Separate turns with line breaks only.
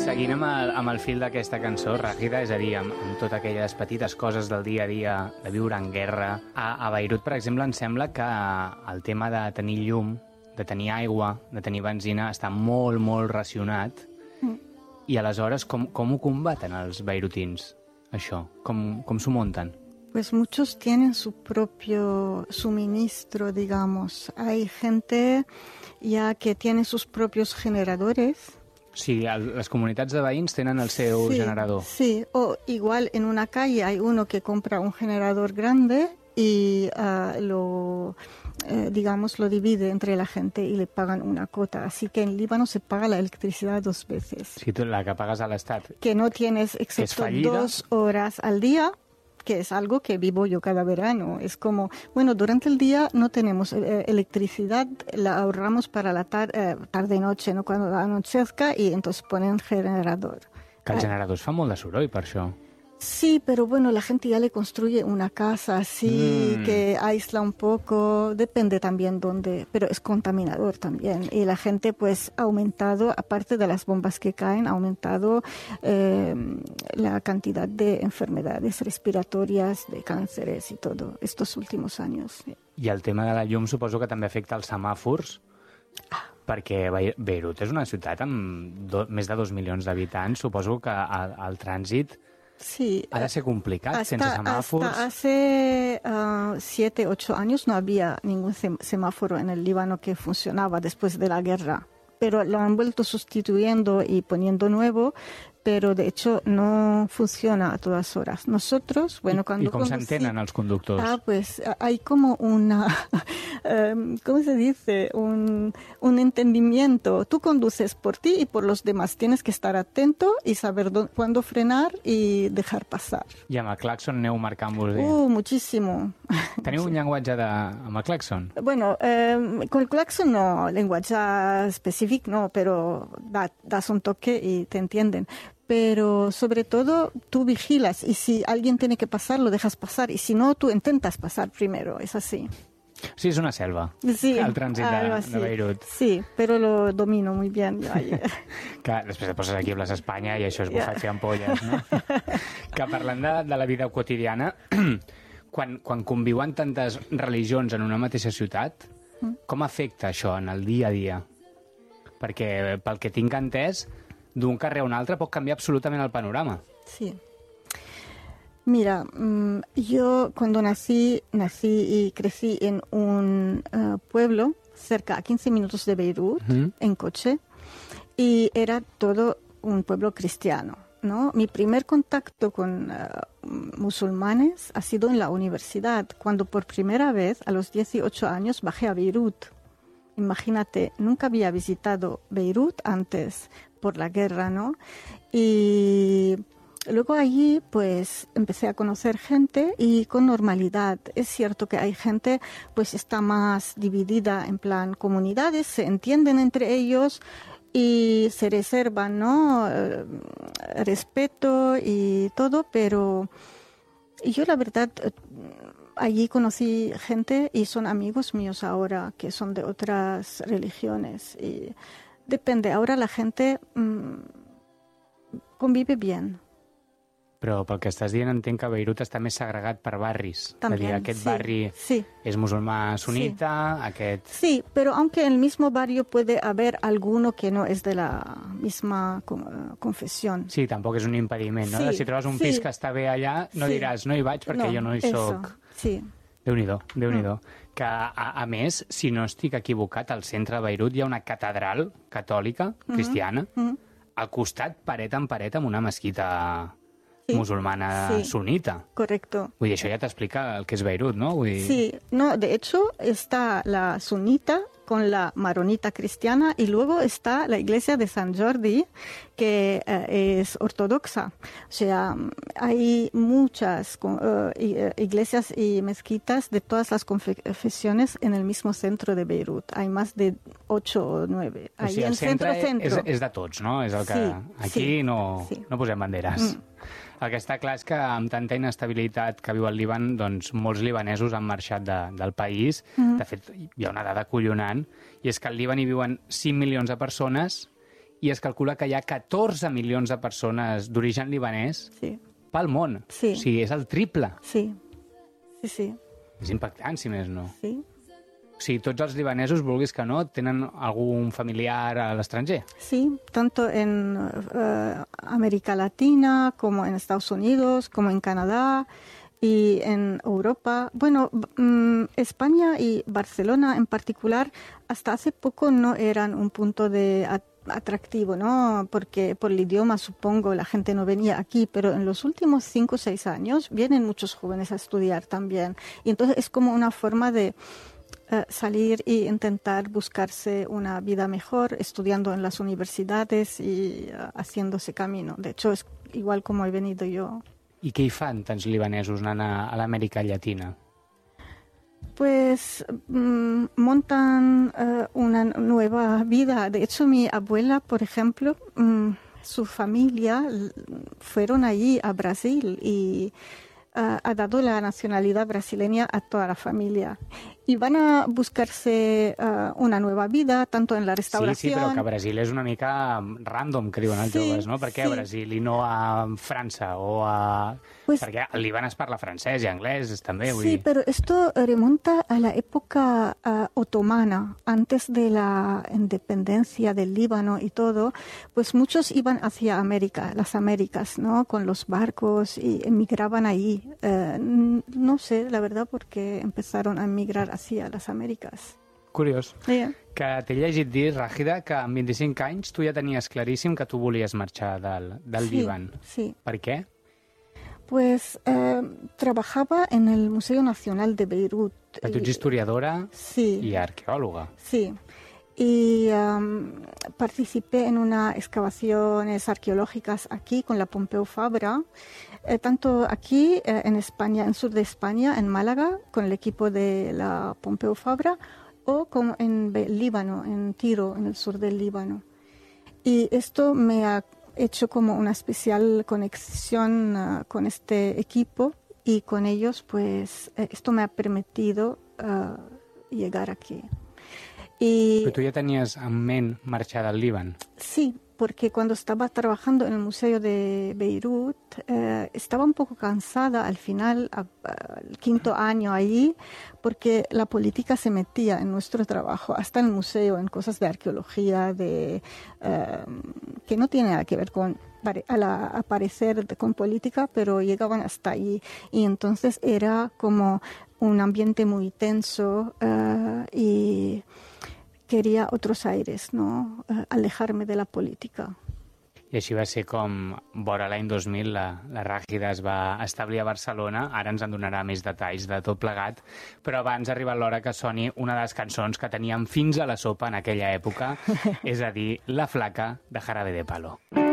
Seguint amb el fil d'aquesta cançó, Ràgida, és a dir, amb totes aquelles petites coses del dia a dia, de viure en guerra. A Beirut, per exemple, em sembla que el tema de tenir llum, de tenir aigua, de tenir benzina, està molt, molt racionat. I aleshores, com ho combaten els beirutins, això? Com s'ho munten?
Pues muchos tienen su propio suministro, digamos. Hay gente ya que tiene sus propios generadores.
Sí, les comunitats de veïns tenen el seu generador.
Sí, o igual en una calle hay uno que compra un generador grande y lo divide entre la gente y le pagan una cuota. Así que en Líbano se paga la electricidad 2 veces.
Sí, tú la que pagas a l'Estat.
Que no tienes excepto 2 horas al día, que es algo que vivo yo cada verano. Es como, bueno, durante el día no tenemos electricidad, la ahorramos para la tarde-noche, ¿no? Cuando anochezca, y entonces ponen generador.
Que el generador fa molt de soroll, per això.
Sí, pero bueno, la gente ya le construye una casa así que aísla un poco, depende también dónde, pero es contaminador también. Y la gente pues ha aumentado, aparte de las bombas que caen, ha aumentado la cantidad de enfermedades respiratorias, de cánceres y todo, estos últimos años.
I el tema de la llum suposo que també afecta els semàfors, perquè Beirut és una ciutat amb més de 2 milions d'habitants, suposo que el trànsit...
Sí,
ha de ser complicat, sense semàfors.
Hasta hace 7, 8 años no había ningún semáforo en el Líbano que funcionaba después de la guerra, pero lo han vuelto sustituyendo y poniendo nuevo, pero de hecho no funciona a todas horas. Nosotros, bueno, cuando...
¿Y cómo se entienden los conductores?
Pues hay como una... ¿cómo se dice? Un entendimiento. Tú conduces por ti y por los demás. Tienes que estar atento y saber cuándo frenar y dejar pasar.
I amb el claxon aneu marcant-vos?
Muchísimo.
Teniu un llenguatge amb el claxon?
Bueno, con el claxon no, lenguaje específico no, pero das un toque y te entienden. Pero sobre todo tú vigilas y si alguien tiene que pasar, lo dejas pasar. Y si no, tú intentas pasar primero. Es así.
Sí, és una selva,
sí,
el trànsit de Beirut.
Sí, pero lo domino muy bien.
Que després et poses aquí a Plaça Espanya i això és bufar-se ampolles, no? Que parlant de la vida quotidiana, quan conviuen tantes religions en una mateixa ciutat, com afecta això en el dia a dia? Perquè, pel que tinc entès, d'un carrer a un altre pot canviar absolutament el panorama.
Sí. Mira, yo cuando nací y crecí en un pueblo cerca a 15 minutos de Beirut, en coche, y era todo un pueblo cristiano, ¿no? Mi primer contacto con musulmanes ha sido en la universidad, cuando por primera vez, a los 18 años, bajé a Beirut. Imagínate, nunca había visitado Beirut antes por la guerra, ¿no? Y luego allí pues empecé a conocer gente y con normalidad. Es cierto que hay gente pues está más dividida en plan comunidades, se entienden entre ellos y se reservan, ¿no? Respeto y todo, pero yo la verdad allí conocí gente y son amigos míos ahora que son de otras religiones y depende, ahora la gente convive bien.
Però pel que estàs dient entenc que Beirut està més segregat per barris.
También,
és a dir, aquest barri és musulmà sunita, aquest...
Sí, pero aunque en el mismo barrio puede haber alguno que no es de la misma confesión.
Sí, tampoc és un impediment, no? Si trobes un pis que està bé allà, no diràs, no hi vaig perquè jo no hi soc.
Sí.
Déu-n'hi-do, Déu-n'hi-do. Que, a més, si no estic equivocat, al centre de Beirut hi ha una catedral catòlica, cristiana, al costat, paret en paret, amb una mesquita musulmana sunita.
Correcto.
Vull dir, això ja t'explica el que és Beirut, no?
Sí, no, de hecho está la sunita con la maronita cristiana y luego está la iglesia de San Jordi que es ortodoxa. O sea, hay muchas iglesias y mezquitas de todas las confesiones en el mismo centro de Beirut. Hay más de 8 o 9.
O sigui, el centre és de tots, no? És el que aquí no posem banderes. El que està clar és que amb tanta inestabilitat que viu el Líban, doncs molts libanesos han marxat del país. De fet, hi ha una dada acollonant, i és que al Líban hi viuen 5 milions de persones i es calcula que hi ha 14 milions de persones d'origen libanès pel món.
Sí.
O sigui, és el triple.
Sí, sí, sí.
És impactant, si més no.
Sí.
O sigui, tots els libanesos, vulguis que no, tenen algun familiar a l'estranger.
Sí, tanto en América Latina como en Estados Unidos, como en Canadá y en Europa. Bueno, España y Barcelona en particular hasta hace poco no eran un punto de atractivo, ¿no? Porque por el idioma, supongo, la gente no venía aquí, pero en los últimos 5 o 6 años vienen muchos jóvenes a estudiar también. Y entonces es como una forma de salir e intentar buscarse una vida mejor, estudiando en las universidades y haciendo ese camino. De hecho, es igual como he venido yo.
I què hi fan tants libanesos anant a l'Amèrica Llatina?
Pues montan una nueva vida. De hecho, mi abuela, por ejemplo, su familia fueron allí a Brasil y ha dado la nacionalidad brasileña a toda la familia. Y van a buscarse una nueva vida, tanto en la restauración...
Sí, però que Brasil és una mica random, que diuen els joves, no? Per què a Brasil i no a França o a... Pues, perquè al Líban es parla francès i anglès també.
Sí, pero esto remonta a la época otomana, antes de la independencia del Líbano y todo, pues muchos iban hacia América, las Américas, ¿no? Con los barcos y emigraban ahí. No sé, la verdad, por qué empezaron a emigrar hacia las Américas.
Curiós. Yeah. Que t'he llegit dir, Ràgida, que amb 25 anys tu ja tenies claríssim que tu volies marxar del Líban.
Sí.
Per què?
Pues trabajaba en el Museo Nacional de Beirut.
Pero tú eres historiadora y arqueóloga.
Sí, y participé en unas excavaciones arqueológicas aquí con la Pompeu Fabra, tanto aquí en España, en sur de España, en Málaga, con el equipo de la Pompeu Fabra, o como en Líbano, en Tiro, en el sur del Líbano. Y esto me ha hecho como una especial conexión con este equipo y con ellos, pues esto me ha permitido llegar aquí.
Pero tú ya tenías en mente marchar al Líban.
Sí, porque cuando estaba trabajando en el Museo de Beirut estaba un poco cansada al final, el 5º año allí, porque la política se metía en nuestro trabajo, hasta en el museo, en cosas de arqueología, que no tiene nada que ver con aparecer con política, pero llegaban hasta allí. Y entonces era como un ambiente muy tenso y quería otros aires, ¿no? Alejarme de la política.
I així va ser com, vora l'any 2000, la Ràgida es va establir a Barcelona. Ara ens en donarà més detalls de tot plegat, però abans ha arribat l'hora que soni una de les cançons que teníem fins a la sopa en aquella època, és a dir, La flaca de Jarabe de Palo.